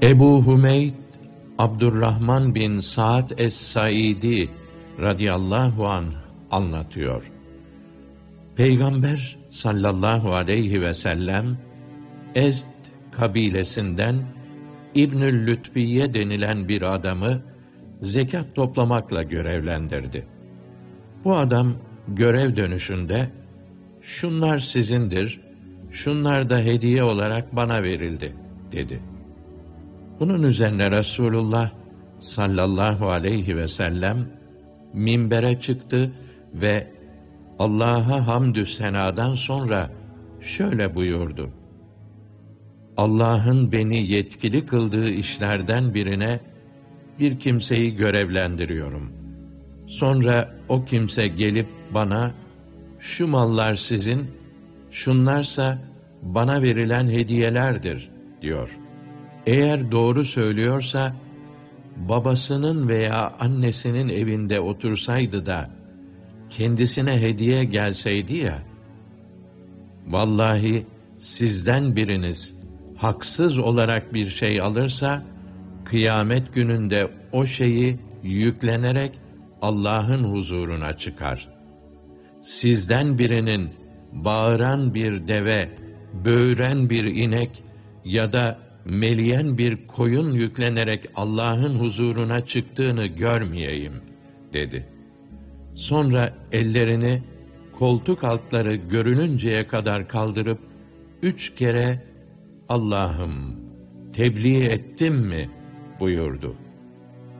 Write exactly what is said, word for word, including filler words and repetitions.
Ebu Hümeyd, Abdurrahman bin Sa'd es-Saidi radıyallahu anh anlatıyor. Peygamber sallallahu aleyhi ve sellem, Ezd kabilesinden İbnül Lütbiye denilen bir adamı zekat toplamakla görevlendirdi. Bu adam görev dönüşünde, şunlar sizindir, şunlar da hediye olarak bana verildi, dedi. Bunun üzerine Resulullah sallallahu aleyhi ve sellem minbere çıktı ve Allah'a hamdü senadan sonra şöyle buyurdu: Allah'ın beni yetkili kıldığı işlerden birine bir kimseyi görevlendiriyorum. Sonra o kimse gelip bana, şu mallar sizin, şunlarsa bana verilen hediyelerdir, diyor. Eğer doğru söylüyorsa, babasının veya annesinin evinde otursaydı da, kendisine hediye gelseydi ya, vallahi sizden biriniz haksız olarak bir şey alırsa, kıyamet gününde o şeyi yüklenerek Allah'ın huzuruna çıkar. Sizden birinin bağıran bir deve, böğüren bir inek ya da meleyen bir koyun yüklenerek Allah'ın huzuruna çıktığını görmeyeyim, dedi. Sonra ellerini koltuk altları görününceye kadar kaldırıp üç kere Allah'ım tebliğ ettim mi buyurdu.